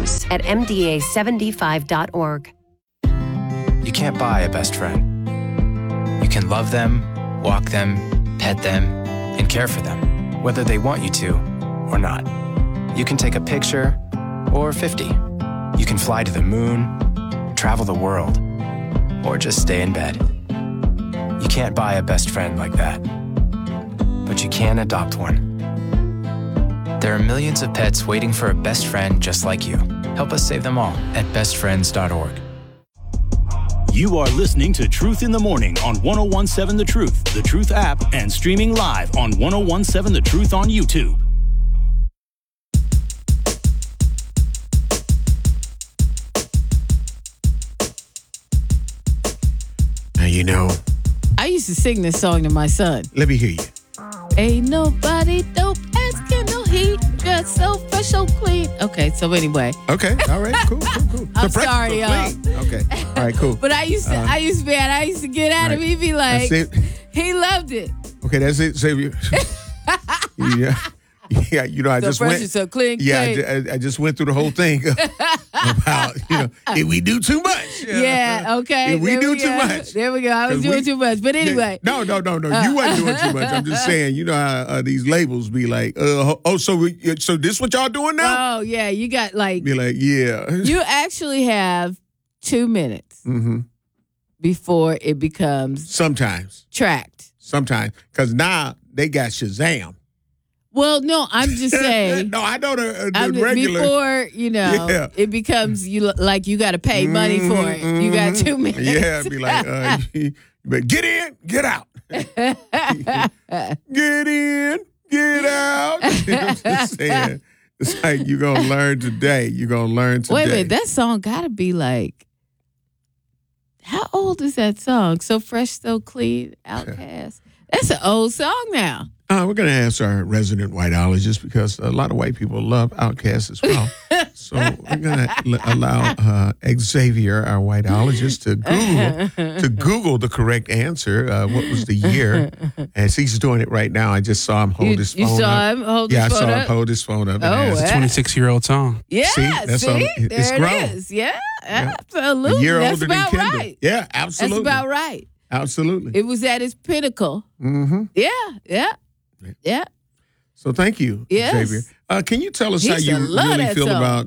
terms at MDA75.org. You can't buy a best friend. You can love them, walk them, pet them, and care for them, whether they want you to or not. You can take a picture or 50. You can fly to the moon, travel the world, or just stay in bed. You can't buy a best friend like that, but you can adopt one. There are millions of pets waiting for a best friend just like you. Help us save them all at bestfriends.org. You are listening to Truth in the Morning on 1017 The Truth, The Truth app, and streaming live on 1017 The Truth on YouTube. Now, you know, I used to sing this song to my son. let me hear you. Ain't nobody dope asking no heat. Just so fresh, so clean. Okay, so anyway. Okay, all right, cool. I'm So practical, sorry, y'all. clean. Okay, all right, cool. But I used to get at him. Right. He'd be like, That's it. he loved it. Okay, that's it, Xavier. Yeah, you know, I So just fresh went. and so clean. Yeah, clean. I just went through the whole thing about, if we do too much. Yeah, okay. If we there do we too go. much. There we go. I was 'Cause doing too much. But anyway. No. You wasn't doing too much. I'm just saying, you know how these labels be like, so this what y'all doing now? Oh, yeah. You got like, Be like, yeah. you actually have 2 minutes before it becomes Sometimes. tracked. Because now they got Shazam. Well, no, I'm just saying. No, I know the I'm regular. before, Yeah. it becomes you got to pay money for it. You got 2 minutes. Yeah, be like, but get in, get out. Get in, get out. I'm just saying. It's like you're going to learn today. You're going to learn today. Wait a minute, that song got to be like, how old is that song? So Fresh, So Clean, Outkast. That's an old song now. We're going to ask our resident whiteologist because a lot of white people love Outkast as well. So we're going to allow Xavier, our whiteologist, to Google the correct answer. What was the year? As he's doing it right now, I just saw him hold his phone up. You saw him hold his phone up? Yeah, I saw him hold his phone up. Oh, and ask. wow. 26-year-old song. Yeah, See? That's all- it's there grown. it is. Yeah, Yeah. absolutely. A year That's older than about Kendall. right. Yeah, absolutely. That's about right. Absolutely. It was at its pinnacle. Mm-hmm. Yeah. So thank you, Yes. Xavier. Can you tell us He how used you to love really that feel song. about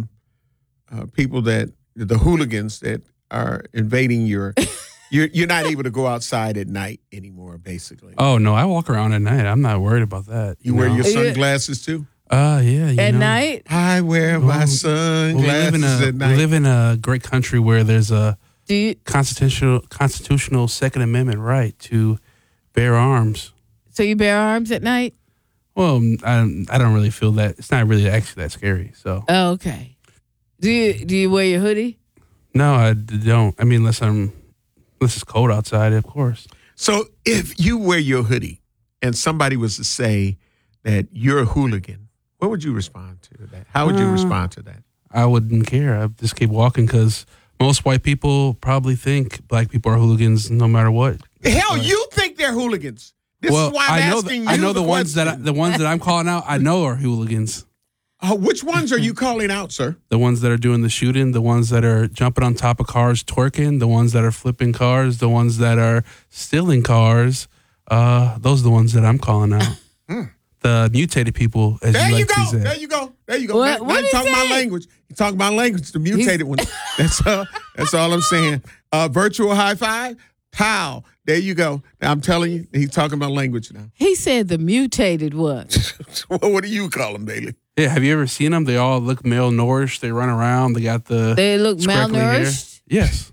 people the hooligans that are invading your? You're not able to go outside at night anymore, basically. Oh, no, I walk around at night. I'm not worried about that. You wear know? your sunglasses too? Yeah. At night? I wear my Well, sunglasses at night. we live in a great country where there's a Do you, constitutional Second Amendment right to bear arms. so you bear arms at night? Well, I don't really feel that. It's not really actually that scary. So Oh, okay. Do you wear your hoodie? no, I don't. I mean, unless it's cold outside, of course. So if you wear your hoodie and somebody was to say that you're a hooligan, what would you respond to that? How would you respond to that? I wouldn't care. I just keep walking because most white people probably think black people are hooligans no matter what. Hell, you think they're hooligans. This is why I'm asking you I know the ones question. that I'm calling out. I know are hooligans. Which ones are you calling out, sir? The ones that are doing the shooting, the ones that are jumping on top of cars, twerking, the ones that are flipping cars, the ones that are stealing cars. Those are the ones that I'm calling out. The mutated people, as There you you like to go. say. There you go. There you go. What Now you is talking about that? language. You talking about language, the mutated ones. That's all I'm saying. Virtual high five. Pow. There you go. Now, I'm telling you, he's talking about language now. He said the mutated one. What do you call them, Bailey? Yeah, have you ever seen them? They all look malnourished. They run around. They got the They look sparkly hair. malnourished. Yes.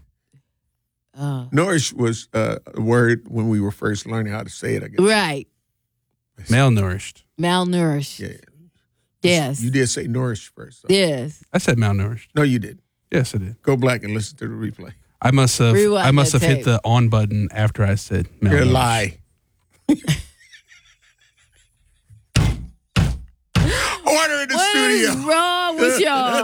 Nourish was a word when we were first learning how to say it, I guess. Right. Malnourished. Malnourished. Yeah. Yes. You did say nourish first. So. Yes. I said malnourished. No, you did. Yes, I did. Go back and listen to the replay. I must have Rewind that hit tape. the on button after I said You're a malnourished. lie. Order in the What studio. is wrong with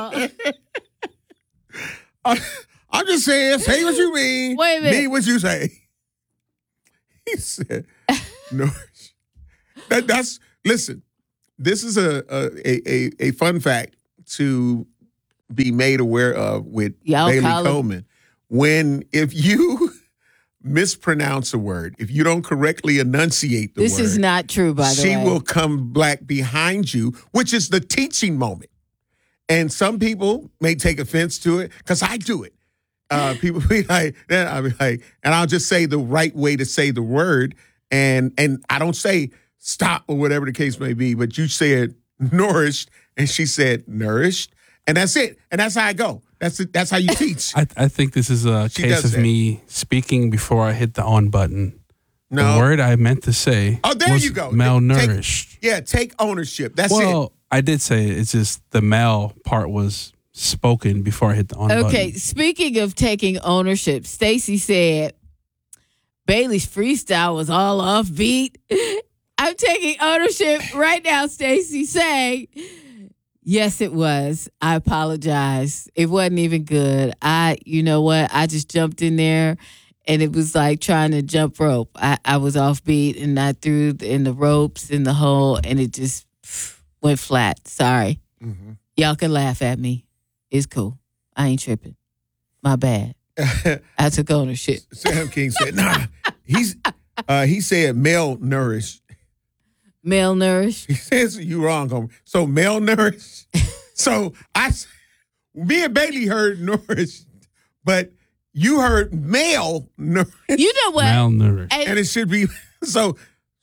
y'all? I'm just saying, say what you mean. Wait a minute. Mean what you say. He said, no. That's listen, this is a fun fact to be made aware of with Y'all Bailey call him- Coleman. If you mispronounce a word, if you don't correctly enunciate the This word, is not true, by the way. she will come back behind you, which is the teaching moment. And some people may take offense to it because I do it. People be like, then I'll be like, and I'll just say the right way to say the word, and I don't say stop or whatever the case may be, but you said nourished, and she said nourished, and that's it, and that's how I go. That's how you teach. I think this is a She case does of that. me speaking before I hit the on button. No. The word I meant to say Oh, there was you go. malnourished. Take ownership. That's it. Well, I did say it. It's just the mal part was spoken before I hit the on Okay, button. speaking of taking ownership, Stacy said Bailey's freestyle was all offbeat. I'm taking ownership right now, Stacy, saying, yes, it was. I apologize. It wasn't even good. You know what? I just jumped in there and it was like trying to jump rope. I was offbeat and I threw in the ropes in the hole and it just went flat. Sorry. Mm-hmm. Y'all can laugh at me. It's cool. I ain't tripping. My bad. I took ownership. Sam King said, nah. He said malnourished. Malnourished. He says you wrong, homie. So malnourished. So me and Bailey heard nourished, but you heard malnourished, You know what? Malnourished. and it should be so.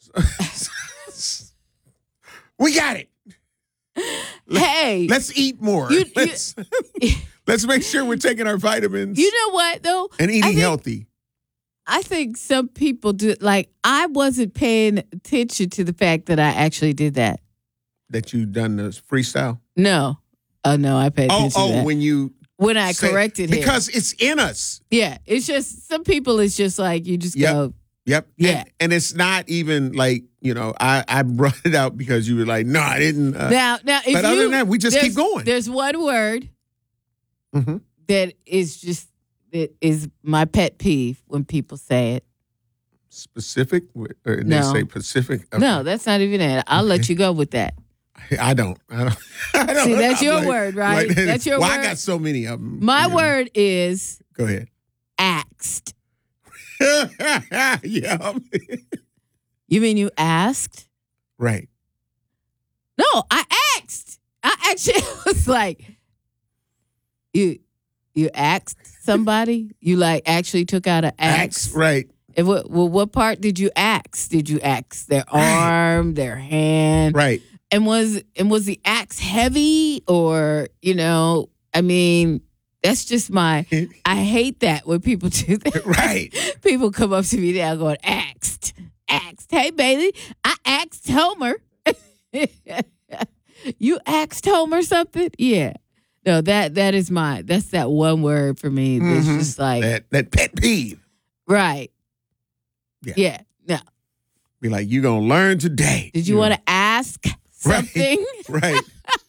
We got it. Hey, Let's eat more. You- Let's make sure we're taking our vitamins you know what though? and I eating think- healthy. I think some people do. Like I wasn't paying attention to the fact that I actually did that. That you done the freestyle. No, no, I paid attention to that when I say- corrected him. because it's in us. Yeah, it's just some people. It's just like you just Yep. go. Yep. Yeah. And it's not even like, I brought it out because you were like, no, I didn't. Now, if but other than that, we just keep going. There's one word Mm-hmm. that is my pet peeve when people say it. Specific? Or they No. say Pacific? Okay. No, that's not even it. I'll let you go with that. I don't. I don't. See, that's I'm your word, right? That's your well, word. I got so many of them. My word is Go ahead. axed. Yeah. You mean you asked? Right. No, I asked. I actually was like, you asked somebody? You like actually took out an axe? Right. And what part did you axe? Did you axe their arm, their hand? Right. And was the axe heavy or, I mean, that's just I hate that when people do that. Right. People come up to me now going, axed. Hey, Bailey, I axed Homer. You axed Homer something? Yeah. No, that's that one word for me. That's Mhm. just like, That pet peeve. right. Yeah. Yeah. No. Be like, you're going to learn today. Did you want to ask something? Right.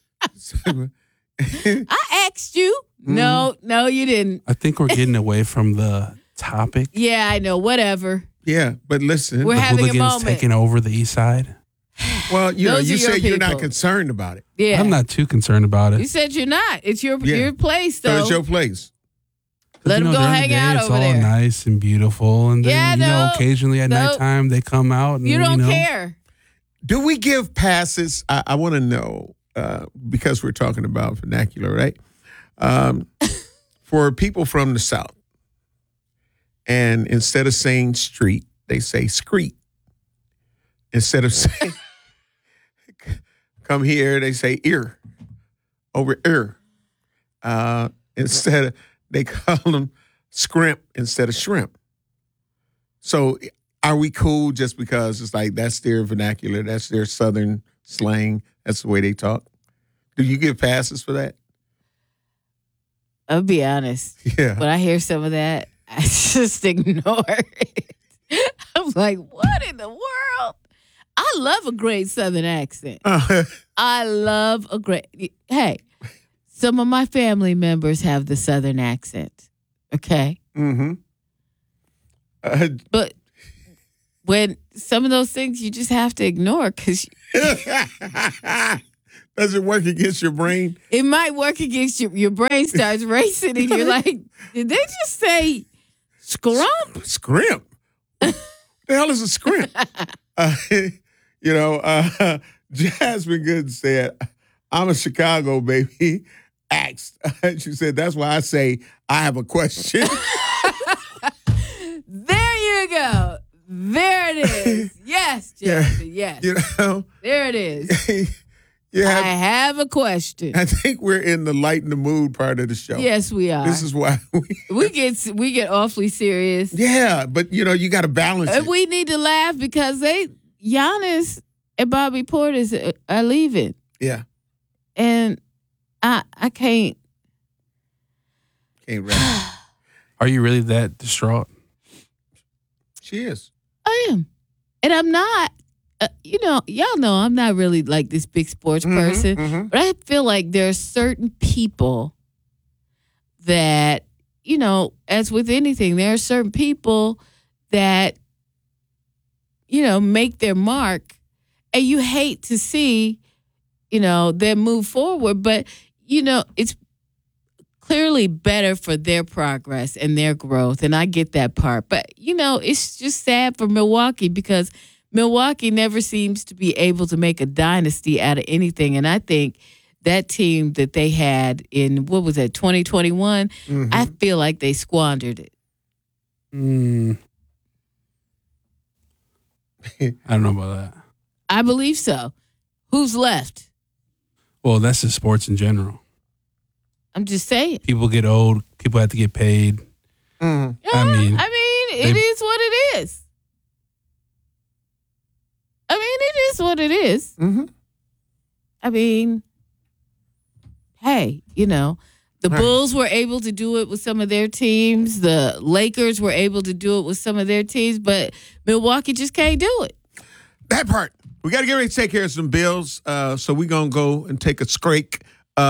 I asked you. No, you didn't. I think we're getting away from the topic. Yeah, I know. Whatever. Yeah, but listen. We're The having a hooligans moment. taking over the east side. Well, you Those are your said you're not people. concerned about it. Yeah. I'm not too concerned about You it. said you're not. It's your Yeah. place, So though. it's your place. Let them go during the hang day, out it's over all there. nice and beautiful, and then Yeah, no, occasionally at no. nighttime they come out and You don't care. Do we give passes? I want to know, because we're talking about vernacular, right? For people from the South. And instead of saying street, they say screet. Instead of saying come here, they say ear. Over ear. Instead of, they call them scrimp instead of shrimp. So are we cool just because it's like that's their vernacular, that's their Southern slang, that's the way they talk? Do you give passes for that? I'll be honest. Yeah. When I hear some of that, I just ignore it. I'm like, what in the world? I love a great Southern accent. I love a great. Hey, some of my family members have the Southern accent. Okay. Mm-hmm. But when some of those things you just have to ignore because Does it work against your brain? It might work against you. Your brain starts racing, and you're like, "Did they just say scrump?" Scrimp. What the hell is a scrimp? Jasmine Good said, "I'm a Chicago baby." Asked. She said, "That's why I say I have a question." There you go. There it is. Yes, Jasmine. Yes. There it is. I have a question. I think we're in the lighten the mood part of the show. Yes, we are. This is why we get awfully serious. Yeah, but you got to balance it. We need to laugh because Giannis and Bobby Portis are leaving. Yeah. And I can't. Can't rest. Are you really that distraught? She is. I am. And I'm not. Y'all know I'm not really like this big sports person, but I feel like there are certain people that, as with anything, there are certain people that, make their mark, and you hate to see, them move forward, but, it's clearly better for their progress and their growth, and I get that part. But, it's just sad for Milwaukee because Milwaukee never seems to be able to make a dynasty out of anything. And I think that team that they had in, 2021, I feel like they squandered it. I don't know about that. I believe so. Who's left? Well, that's just sports in general. I'm just saying. People get old. People have to get paid. Yeah, it is what it is. It is what it is. Hey, the Bulls were able to do it with some of their teams. The Lakers were able to do it with some of their teams, but Milwaukee just can't do it. That part. We got to get ready to take care of some bills, so we're going to go and take a scrake.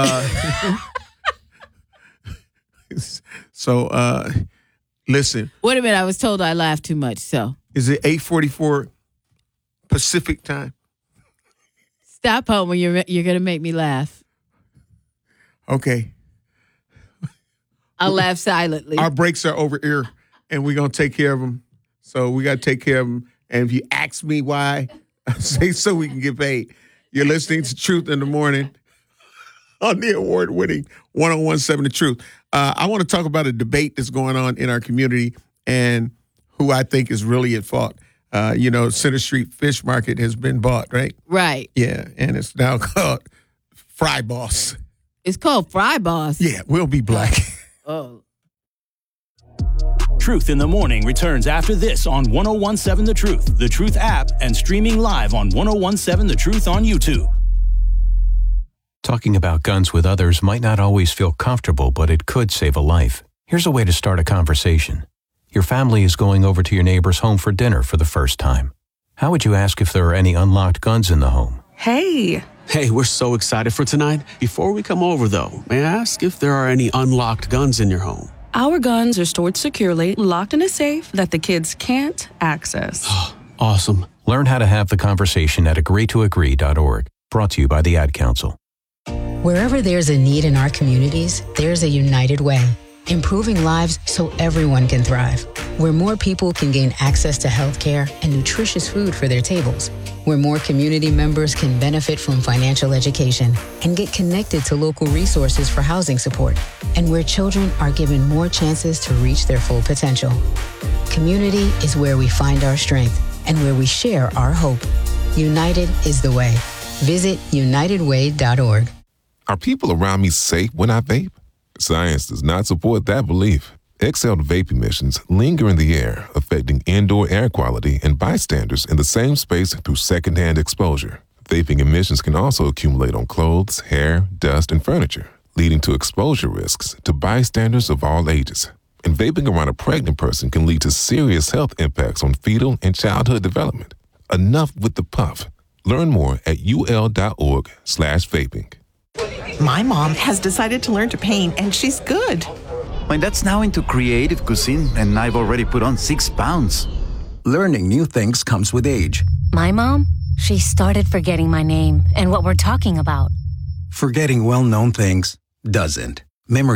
Listen. Wait a minute. I was told I laughed too much, so. Is it 8:44 Pacific time? Stop, Homer. You're going to make me laugh. Okay. I'll laugh silently. Our breaks are over here, and we're going to take care of them. So we got to take care of them. And if you ask me why, I say so we can get paid. You're listening to Truth in the Morning on the award-winning 101.7 The Truth. I want to talk about a debate that's going on in our community and who I think is really at fault. Center Street Fish Market has been bought, right? Right. Yeah, and it's now called Fry Boss. It's called Fry Boss. Yeah, we'll be black. Oh. Truth in the Morning returns after this on 101.7 The Truth app, and streaming live on 101.7 The Truth on YouTube. Talking about guns with others might not always feel comfortable, but it could save a life. Here's a way to start a conversation. Your family is going over to your neighbor's home for dinner for the first time. How would you ask if there are any unlocked guns in the home? Hey, we're so excited for tonight. Before we come over, though, may I ask if there are any unlocked guns in your home? Our guns are stored securely, locked in a safe that the kids can't access. Awesome. Learn how to have the conversation at agreetoagree.org. Brought to you by the Ad Council. Wherever there's a need in our communities, there's a United Way. Improving lives so everyone can thrive. Where more people can gain access to healthcare and nutritious food for their tables. Where more community members can benefit from financial education and get connected to local resources for housing support. And where children are given more chances to reach their full potential. Community is where we find our strength and where we share our hope. United is the way. Visit unitedway.org. Are people around me safe when I vape? Science does not support that belief. Exhaled vape emissions linger in the air, affecting indoor air quality and bystanders in the same space through secondhand exposure. Vaping emissions can also accumulate on clothes, hair, dust, and furniture, leading to exposure risks to bystanders of all ages. And vaping around a pregnant person can lead to serious health impacts on fetal and childhood development. Enough with the puff. Learn more at ul.org/vaping. My mom has decided to learn to paint, and she's good. My dad's now into creative cuisine, and I've already put on 6 pounds. Learning new things comes with age. My mom, she started forgetting my name and what we're talking about. Forgetting well-known things doesn't. Memory